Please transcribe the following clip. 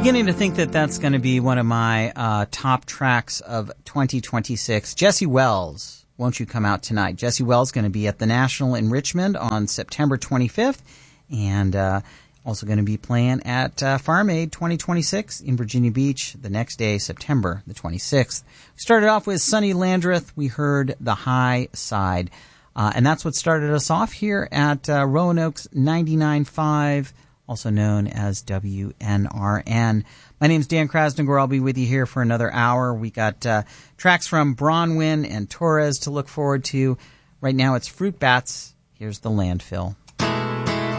beginning to think that that's going to be one of my top tracks of 2026. Jesse Wells, Won't You Come Out Tonight? Jesse Wells going to be at the National in Richmond on September 25th, and also going to be playing at Farm Aid 2026 in Virginia Beach the next day, September the 26th. We started off with Sonny Landreth. We heard The High Side, and that's what started us off here at Roanoke's 99.5, also known as WNRN. My name's Dan Krasnogor. I'll be with you here for another hour. We got tracks from Bronwyn and Torres to look forward to. Right now it's Fruit Bats. Here's The Landfill.